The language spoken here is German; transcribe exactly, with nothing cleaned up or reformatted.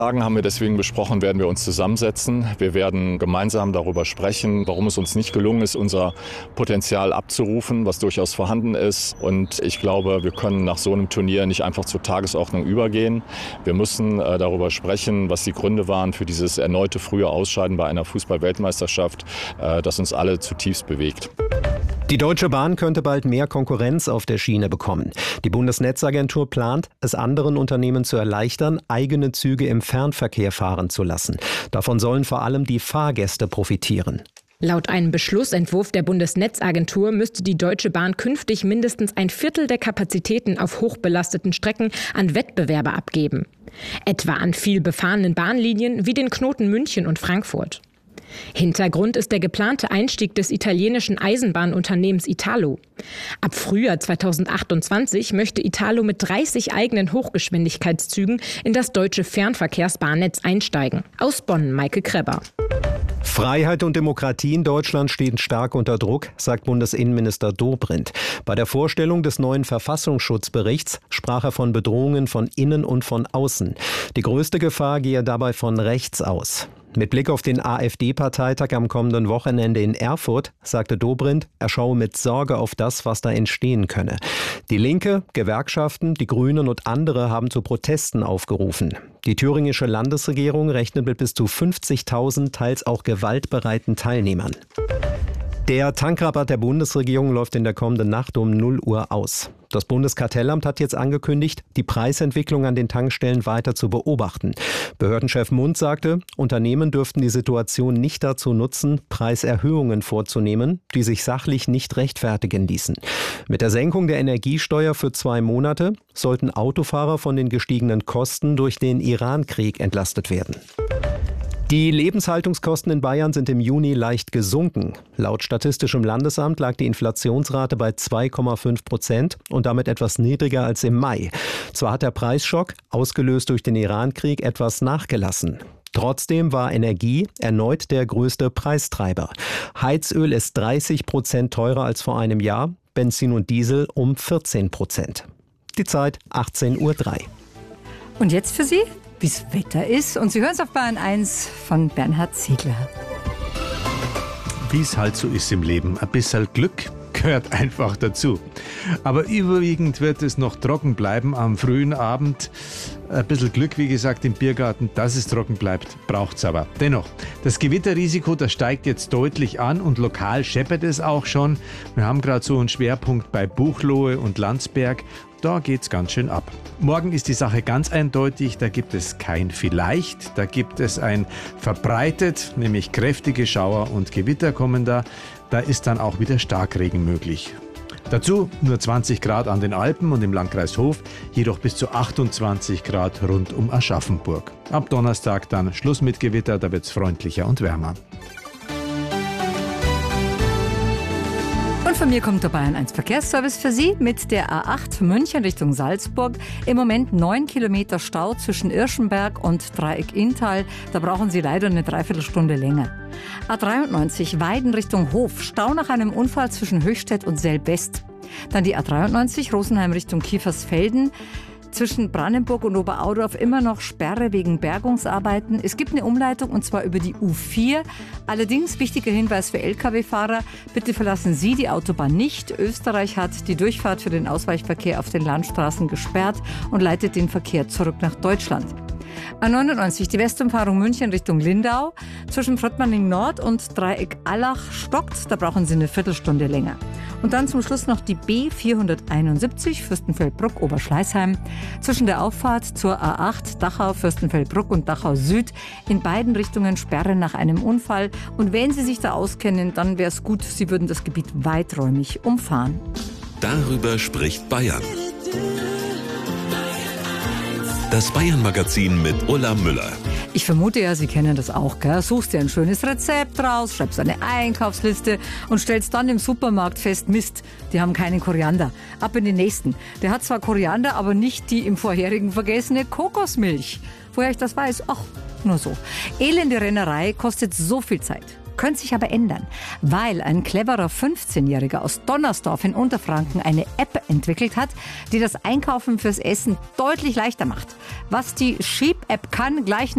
Haben wir deswegen besprochen, werden wir uns zusammensetzen. Wir werden gemeinsam darüber sprechen, warum es uns nicht gelungen ist, unser Potenzial abzurufen, was durchaus vorhanden ist. Und ich glaube, wir können nach so einem Turnier nicht einfach zur Tagesordnung übergehen. Wir müssen äh, darüber sprechen, was die Gründe waren für dieses erneute frühe Ausscheiden bei einer Fußball-Weltmeisterschaft, äh, das uns alle zutiefst bewegt. Die Deutsche Bahn könnte bald mehr Konkurrenz auf der Schiene bekommen. Die Bundesnetzagentur plant, es anderen Unternehmen zu erleichtern, eigene Züge im Fernverkehr fahren zu lassen. Davon sollen vor allem die Fahrgäste profitieren. Laut einem Beschlussentwurf der Bundesnetzagentur müsste die Deutsche Bahn künftig mindestens ein Viertel der Kapazitäten auf hochbelasteten Strecken an Wettbewerber abgeben. Etwa an viel befahrenen Bahnlinien wie den Knoten München und Frankfurt. Hintergrund ist der geplante Einstieg des italienischen Eisenbahnunternehmens Italo. Ab Frühjahr zweitausendachtundzwanzig möchte Italo mit dreißig eigenen Hochgeschwindigkeitszügen in das deutsche Fernverkehrsbahnnetz einsteigen. Aus Bonn, Maike Kreber. Freiheit und Demokratie in Deutschland stehen stark unter Druck, sagt Bundesinnenminister Dobrindt. Bei der Vorstellung des neuen Verfassungsschutzberichts sprach er von Bedrohungen von innen und von außen. Die größte Gefahr gehe dabei von rechts aus. Mit Blick auf den AfD-Parteitag am kommenden Wochenende in Erfurt sagte Dobrindt, er schaue mit Sorge auf das, was da entstehen könne. Die Linke, Gewerkschaften, die Grünen und andere haben zu Protesten aufgerufen. Die thüringische Landesregierung rechnet mit bis zu fünfzigtausend, teils auch gewaltbereiten Teilnehmern. Der Tankrabatt der Bundesregierung läuft in der kommenden Nacht um null Uhr aus. Das Bundeskartellamt hat jetzt angekündigt, die Preisentwicklung an den Tankstellen weiter zu beobachten. Behördenchef Mund sagte, Unternehmen dürften die Situation nicht dazu nutzen, Preiserhöhungen vorzunehmen, die sich sachlich nicht rechtfertigen ließen. Mit der Senkung der Energiesteuer für zwei Monate sollten Autofahrer von den gestiegenen Kosten durch den Iran-Krieg entlastet werden. Die Lebenshaltungskosten in Bayern sind im Juni leicht gesunken. Laut Statistischem Landesamt lag die Inflationsrate bei zwei Komma fünf Prozent und damit etwas niedriger als im Mai. Zwar hat der Preisschock, ausgelöst durch den Iran-Krieg, etwas nachgelassen. Trotzdem war Energie erneut der größte Preistreiber. Heizöl ist dreißig Prozent teurer als vor einem Jahr, Benzin und Diesel um vierzehn Prozent. Die Zeit achtzehn Uhr drei. Und jetzt für Sie, wie das Wetter ist. Und Sie hören es auf Bayern eins von Bernhard Ziegler. Wie es halt so ist im Leben. Ein bisschen Glück gehört einfach dazu. Aber überwiegend wird es noch trocken bleiben am frühen Abend. Ein bisschen Glück, wie gesagt, im Biergarten, dass es trocken bleibt, braucht es aber. Dennoch, das Gewitterrisiko, das steigt jetzt deutlich an und lokal scheppert es auch schon. Wir haben gerade so einen Schwerpunkt bei Buchloe und Landsberg. Da geht's ganz schön ab. Morgen ist die Sache ganz eindeutig, da gibt es kein Vielleicht, da gibt es ein verbreitet, nämlich kräftige Schauer und Gewitter kommen da. Da ist dann auch wieder Starkregen möglich. Dazu nur zwanzig Grad an den Alpen und im Landkreis Hof, jedoch bis zu achtundzwanzig Grad rund um Aschaffenburg. Ab Donnerstag dann Schluss mit Gewitter, da wird's freundlicher und wärmer. Und von mir kommt der Bayern eins Verkehrsservice für Sie mit der A acht München Richtung Salzburg. Im Moment neun Kilometer Stau zwischen Irschenberg und Dreieck Inntal. Da brauchen Sie leider eine Dreiviertelstunde länger. A dreiundneunzig Weiden Richtung Hof. Stau nach einem Unfall zwischen Höchstädt und Selb-West. Dann die A dreiundneunzig Rosenheim Richtung Kiefersfelden. Zwischen Brandenburg und Oberaudorf immer noch Sperre wegen Bergungsarbeiten. Es gibt eine Umleitung und zwar über die U vier. Allerdings wichtiger Hinweis für L K W-Fahrer, bitte verlassen Sie die Autobahn nicht. Österreich hat die Durchfahrt für den Ausweichverkehr auf den Landstraßen gesperrt und leitet den Verkehr zurück nach Deutschland. A neunundneunzig, die Westumfahrung München Richtung Lindau. Zwischen Fröttmanning Nord und Dreieck Allach stockt, da brauchen Sie eine Viertelstunde länger. Und dann zum Schluss noch die B vierhunderteinundsiebzig, Fürstenfeldbruck, Oberschleißheim. Zwischen der Auffahrt zur A acht, Dachau, Fürstenfeldbruck und Dachau Süd. In beiden Richtungen Sperre nach einem Unfall. Und wenn Sie sich da auskennen, dann wäre es gut, Sie würden das Gebiet weiträumig umfahren. Darüber spricht Bayern. Das Bayern-Magazin mit Ulla Müller. Ich vermute ja, Sie kennen das auch, gell? Suchst dir ein schönes Rezept raus, schreibst eine Einkaufsliste und stellst dann im Supermarkt fest, Mist, die haben keinen Koriander. Ab in den nächsten. Der hat zwar Koriander, aber nicht die im vorherigen vergessene Kokosmilch. Woher ich das weiß? Ach, nur so. Elende Rennerei kostet so viel Zeit. Könnte sich aber ändern, weil ein cleverer fünfzehnjähriger aus Donnersdorf in Unterfranken eine App entwickelt hat, die das Einkaufen fürs Essen deutlich leichter macht. Was die Sheep-App kann, gleich